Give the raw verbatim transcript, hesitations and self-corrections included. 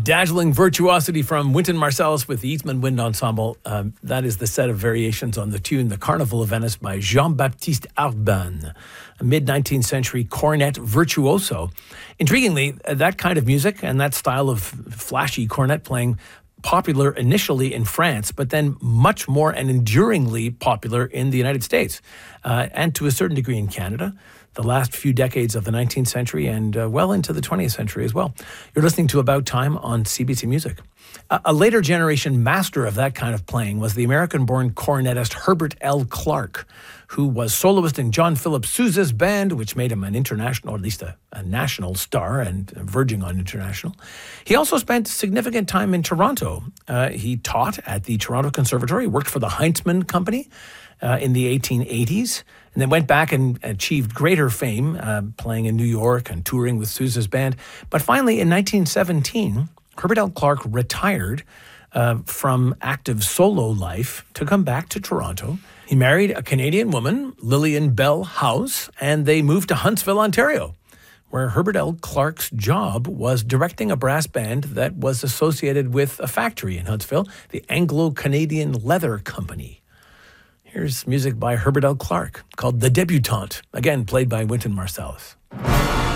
Dazzling virtuosity from Wynton Marsalis with the Eastman Wind Ensemble. Um, that is the set of variations on the tune The Carnival of Venice by Jean-Baptiste Arban, a mid-nineteenth century cornet virtuoso. Intriguingly, that kind of music and that style of flashy cornet playing popular initially in France, but then much more and enduringly popular in the United States, uh, and to a certain degree in Canada, the last few decades of the nineteenth century and uh, well into the twentieth century as well. You're listening to About Time on C B C Music. A, a later generation master of that kind of playing was the American-born cornetist Herbert L. Clark, who was soloist in John Philip Sousa's band, which made him an international, or at least a, a national star and verging on international. He also spent significant time in Toronto. Uh, he taught at the Toronto Conservatory, worked for the Heintzman Company uh, in the eighteen eighties, and then went back and achieved greater fame, uh, playing in New York and touring with Sousa's band. But finally, in nineteen seventeen, Herbert L. Clark retired uh, from active solo life to come back to Toronto. He married a Canadian woman, Lillian Bell House, and they moved to Huntsville, Ontario, where Herbert L. Clark's job was directing a brass band that was associated with a factory in Huntsville, the Anglo-Canadian Leather Company. Here's music by Herbert L. Clark called The Debutante, again played by Wynton Marsalis.